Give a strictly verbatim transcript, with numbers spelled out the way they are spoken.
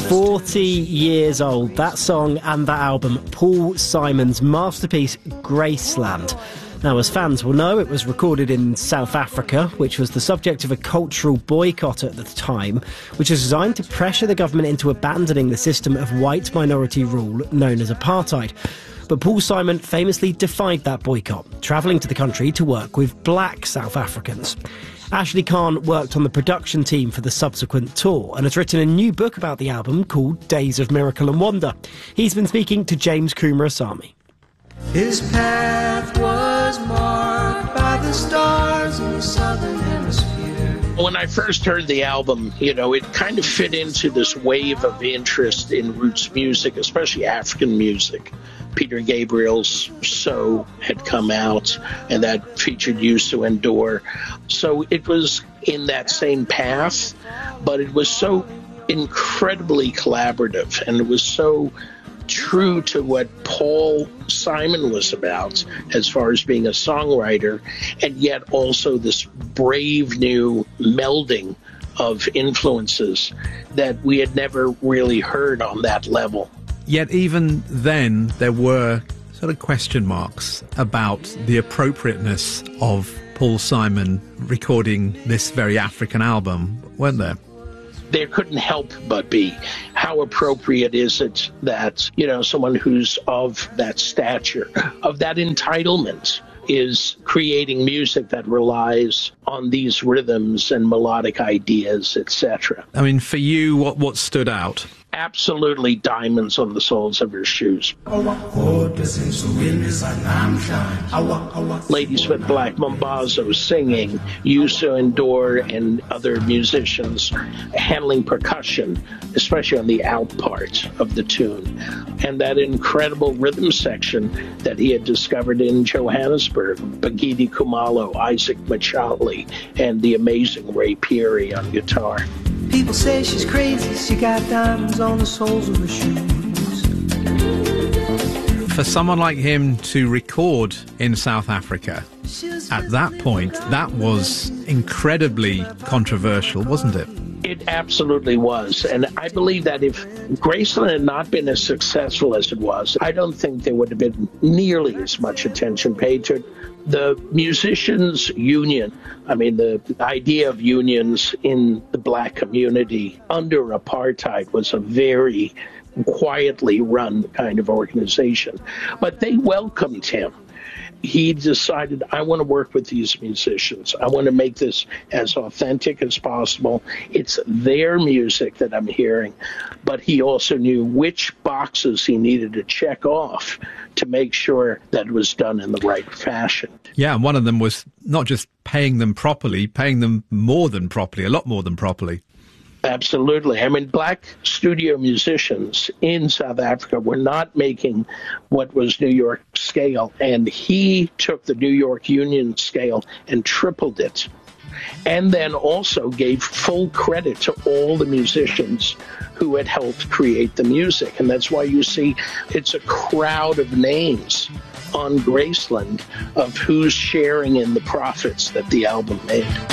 forty years old, that song and that album, Paul Simon's masterpiece, Graceland. Now, as fans will know, it was recorded in South Africa, which was the subject of a cultural boycott at the time, which was designed to pressure the government into abandoning the system of white minority rule known as apartheid. But Paul Simon famously defied that boycott, travelling to the country to work with black South Africans. Ashley Kahn worked on the production team for the subsequent tour and has written a new book about the album called Days of Miracle and Wonder. He's been speaking to James Coomer-Asami. His path was marked by the stars in the southern hemisphere. When I first heard the album, you know, it kind of fit into this wave of interest in roots music, especially African music. Peter Gabriel's So had come out, and that featured Used to Endure. So it was in that same path, but it was so incredibly collaborative, and it was so true to what Paul Simon was about as far as being a songwriter, and yet also this brave new melding of influences that we had never really heard on that level. Yet even then there were sort of question marks about the appropriateness of Paul Simon recording this very African album, weren't there? There couldn't help but be. How appropriate is it that, you know, someone who's of that stature, of that entitlement, is creating music that relies on these rhythms and melodic ideas, et cetera. I mean, for you, what, what stood out? Absolutely diamonds on the soles of her shoes. Ladies with Black Mambazo singing, Used to Endure, and other musicians handling percussion, especially on the out part of the tune. And that incredible rhythm section that he had discovered in Johannesburg, Bagidi Kumalo, Isaac Machali, and the amazing Ray Peary on guitar. People say she's crazy, she got diamonds on the soles of her shoes. For someone like him to record in South Africa, at that point, that was incredibly controversial, wasn't it? It absolutely was. And I believe that if Graceland had not been as successful as it was, I don't think there would have been nearly as much attention paid to it. The musicians' union, I mean, the idea of unions in the black community under apartheid was a very quietly run kind of organization. But they welcomed him. He decided, I want to work with these musicians. I want to make this as authentic as possible. It's their music that I'm hearing. But he also knew which boxes he needed to check off to make sure that it was done in the right fashion. Yeah, and one of them was not just paying them properly, paying them more than properly, a lot more than properly. Absolutely. I mean, black studio musicians in South Africa were not making what was New York scale, and he took the New York Union scale and tripled it, and then also gave full credit to all the musicians who had helped create the music. And that's why you see it's a crowd of names on Graceland of who's sharing in the profits that the album made.